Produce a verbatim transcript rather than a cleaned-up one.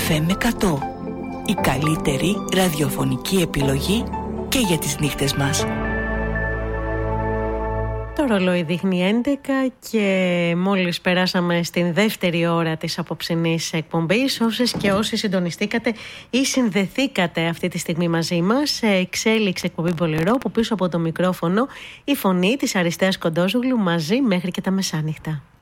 εφ εμ εκατό. Η καλύτερη ραδιοφωνική επιλογή και για τις νύχτες μας. Το ρολόι δείχνει έντεκα και μόλις περάσαμε στην δεύτερη ώρα της απόψινής εκπομπής. Όσες και όσοι συντονιστήκατε ή συνδεθήκατε αυτή τη στιγμή μαζί μας σε εξέλιξη εκπομπή Μπολερό, που πίσω από το μικρόφωνο η φωνή της Αριστείας Κοντόζογλου μαζί μέχρι και τα μεσάνυχτα.